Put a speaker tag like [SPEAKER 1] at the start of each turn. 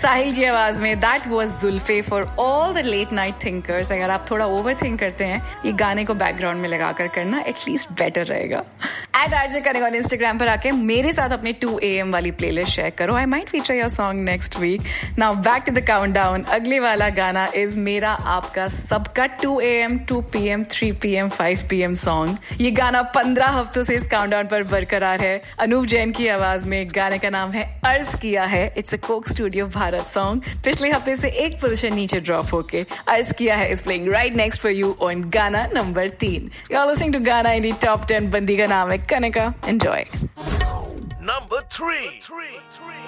[SPEAKER 1] साहिल की आवाज में that was Julfe for all the late night thinkers. अगर आप थोड़ा ओवर थिंक करते हैं, ये गाने को बैकग्राउंड में लगाकर करना एटलीस्ट बेटर रहेगा. @RJ कनेक्ट ऑन इंस्टाग्राम पर आके मेरे साथ अपने 2 AM वाली प्लेलिस्ट शेयर करो. I might feature your song next week. Now back to the countdown. अगले वाला गाना इज मेरा आपका सबका 2 AM, 2 PM, 3 PM, 5 PM song. ये गाना 15 हफ्तों से इस काउंटडाउन पर बरकरार है. अनूप जैन की आवाज में. गाने का नाम है अर्ज किया है. It's a Coke studio Bharat song. पिछले हफ्ते से एक पोजीशन नीचे ड्रॉप होके अर्ज किया है is playing right next for you on गाना number 3. You are listening to गाना इन द टॉप 10. बंदी का नाम है कनिका. एंजॉय.
[SPEAKER 2] Number 3.